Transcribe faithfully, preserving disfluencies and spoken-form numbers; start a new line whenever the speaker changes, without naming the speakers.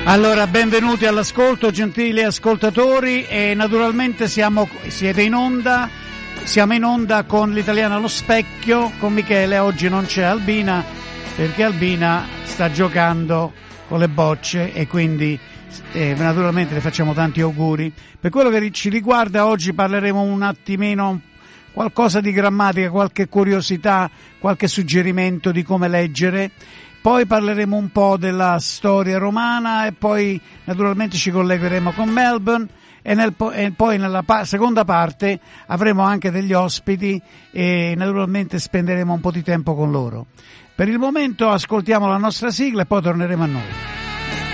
Allora, benvenuti all'ascolto, gentili ascoltatori, e naturalmente siamo, siete in onda, siamo in onda con l'Italiano allo Specchio, con Michele. Oggi non c'è Albina, perché Albina sta giocando con le bocce e quindi eh, naturalmente le facciamo tanti auguri. Per quello che ci riguarda, oggi parleremo un attimino qualcosa di grammatica, qualche curiosità, qualche suggerimento di come leggere. Poi parleremo un po' della storia romana e poi naturalmente ci collegheremo con Melbourne e, nel, e poi nella pa- seconda parte avremo anche degli ospiti e naturalmente spenderemo un po' di tempo con loro. Per il momento ascoltiamo la nostra sigla e poi torneremo a noi.